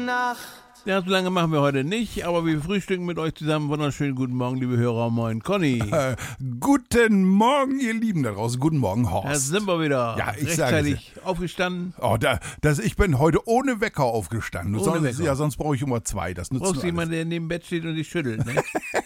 Nacht. Ja, so lange machen wir heute nicht, aber wir frühstücken mit euch zusammen. Wunderschönen guten Morgen, liebe Hörer. Moin, Conny. Guten Morgen, ihr Lieben da draußen. Guten Morgen, Horst. Da sind wir wieder. Ja, ich sage rechtzeitig aufgestanden. Oh, ich bin heute ohne Wecker aufgestanden. Ohne Wecker. Ja, sonst brauche ich immer zwei. Das nützt Brauchst nur jemanden, der neben dem Bett steht und dich schüttelt, ne?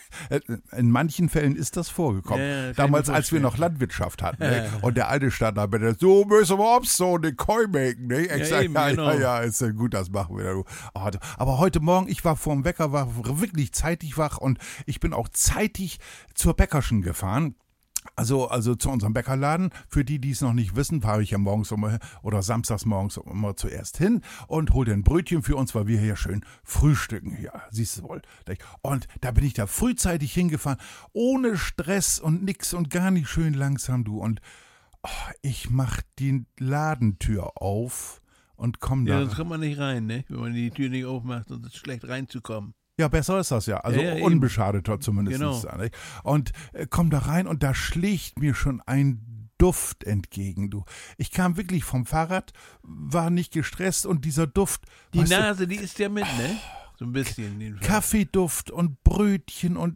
In manchen Fällen ist das vorgekommen. Ja, Damals, als wir noch Landwirtschaft hatten. Ne? Ja. Und der Alte stand da mit der, so müssen wir ob so eine Koi machen. Ne? Ich sag, eben, genau. ja, ist ja gut, das machen wir. Du. Aber heute Morgen, ich war vorm Wecker, war wirklich zeitig wach und ich bin auch zeitig zur Bäckerschen gefahren. Also zu unserem Bäckerladen. Für die es noch nicht wissen, fahre ich ja morgens immer oder samstags morgens immer zuerst hin und hole ein Brötchen für uns, weil wir hier schön frühstücken. Ja, siehst du wohl. Und da bin ich da frühzeitig hingefahren, ohne Stress und nix und gar nicht, schön langsam, du. Und ich mach die Ladentür auf und komm da. Ja, sonst kommt man nicht rein, ne? Wenn man die Tür nicht aufmacht, sonst ist es schlecht reinzukommen. Ja, besser ist das ja. Also ja, unbeschadeter zumindest. Genau. Nicht? Und komm da rein und da schlägt mir schon ein Duft entgegen, du. Ich kam wirklich vom Fahrrad, war nicht gestresst und dieser Duft. Die weißt Nase, die isst ja mit, ne? So ein bisschen. du, Kaffeeduft und Brötchen und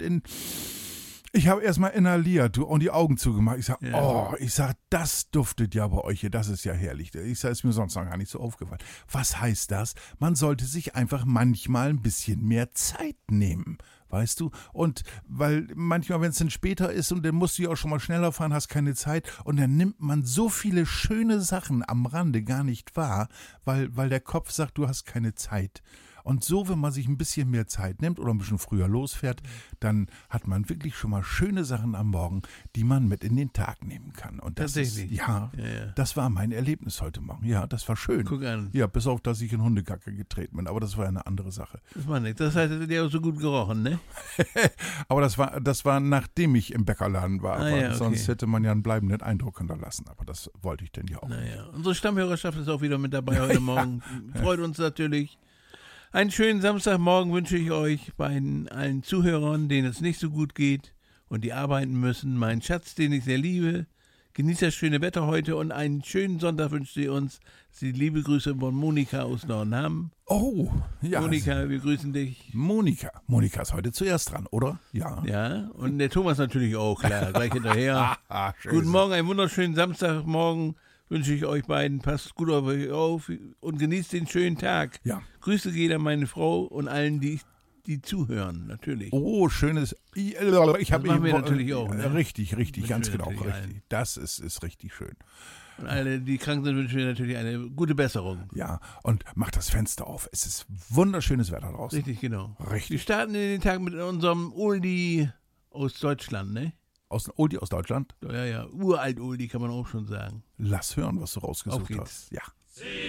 ich habe erstmal inhaliert, du, und die Augen zugemacht. Ich sag, das duftet ja bei euch hier, das ist ja herrlich. Ich sag, ist mir sonst noch gar nicht so aufgefallen. Was heißt das? Man sollte sich einfach manchmal ein bisschen mehr Zeit nehmen, weißt du? Und weil manchmal, wenn es dann später ist und dann musst du ja auch schon mal schneller fahren, hast keine Zeit und dann nimmt man so viele schöne Sachen am Rande gar nicht wahr, weil der Kopf sagt, du hast keine Zeit. Und so, wenn man sich ein bisschen mehr Zeit nimmt oder ein bisschen früher losfährt, dann hat man wirklich schon mal schöne Sachen am Morgen, die man mit in den Tag nehmen kann. Und das Tatsächlich. Ja, das war mein Erlebnis heute Morgen. Ja, das war schön. Guck an. Ja, bis auf, dass ich in Hundekacke getreten bin, aber das war eine andere Sache. Das war nichts. Das heißt, der hat ja auch so gut gerochen, ne? Aber das war nachdem ich im Bäckerladen war. Okay. Sonst hätte man ja einen bleibenden Eindruck hinterlassen. Aber das wollte ich denn ja auch. Naja, unsere Stammhörerschaft ist auch wieder mit dabei heute Morgen. Freut uns natürlich. Einen schönen Samstagmorgen wünsche ich euch bei allen Zuhörern, denen es nicht so gut geht und die arbeiten müssen. Mein Schatz, den ich sehr liebe. Genießt das schöne Wetter heute und einen schönen Sonntag wünscht sie uns. Die liebe Grüße von Monika aus Nordham. Oh, ja. Monika, wir grüßen dich. Monika ist heute zuerst dran, oder? Ja. Ja, und der Thomas natürlich auch, klar, gleich hinterher. Guten Morgen, einen wunderschönen Samstagmorgen wünsche ich euch beiden. Passt gut auf euch auf und genießt den schönen Tag. Ja. Grüße geht an meine Frau und allen, die zuhören, natürlich. Oh, schönes. Das machen wir natürlich auch. Ne? Richtig, ganz genau. natürlich Richtig. allen. Das ist richtig schön. Und alle, die krank sind, wünschen wir natürlich eine gute Besserung. Ja, und macht das Fenster auf. Es ist wunderschönes Wetter draußen. Richtig, genau. Richtig. Wir starten in den Tag mit unserem Oldie aus Deutschland, ne? Oldie aus Deutschland? Ja, uralt Oldie kann man auch schon sagen. Lass hören, was du Auf rausgesucht geht's. hast. Ja.